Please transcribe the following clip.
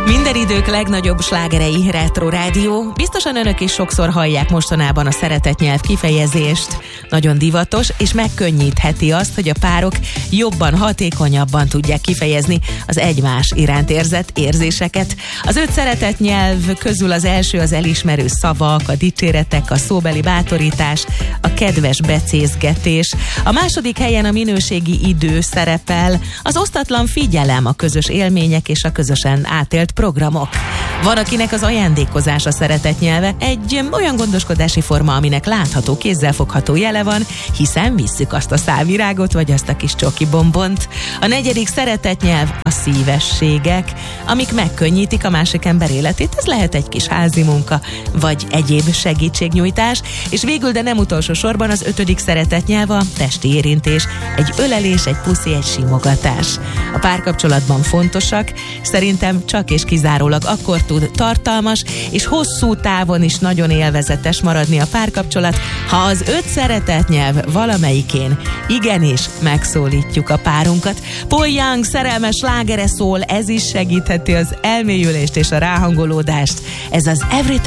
Minden idők legnagyobb slágerei Retro Rádió. Biztosan önök is sokszor hallják mostanában a szeretetnyelv kifejezést. Nagyon divatos, és megkönnyítheti azt, hogy a párok jobban, hatékonyabban tudják kifejezni az egymás iránt érzett érzéseket. Az 5 szeretetnyelv közül az első az elismerő szavak, a dicséretek, a szóbeli bátorítás, a kedves becézgetés. A második helyen a minőségi idő szerepel, az osztatlan figyelem, a közös élmények és a közösen átélt programok. Van, akinek az ajándékozás a szeretetnyelve, egy olyan gondoskodási forma, aminek látható, kézzelfogható jele van, hiszen visszük azt a szálvirágot, vagy azt a kis csoki bombont. A negyedik szeretetnyelv a szívességek, amik megkönnyítik a másik ember életét. Ez lehet egy kis házi munka, vagy egyéb segítségnyújtás. És végül, de nem utolsó sorban az 5. szeretetnyelv a testi érintés, egy ölelés, egy puszi, egy simogatás. A párkapcsolatban fontosak, szerintem csak és kizárólag akkor tud tartalmas és hosszú távon is nagyon élvezetes maradni a párkapcsolat, ha az 5 szeretetnyelv valamelyikén igenis megszólítjuk a párunkat. Paul Young szerelmes slágere szól, ez is segítheti az elmélyülést és a ráhangolódást. Ez az Every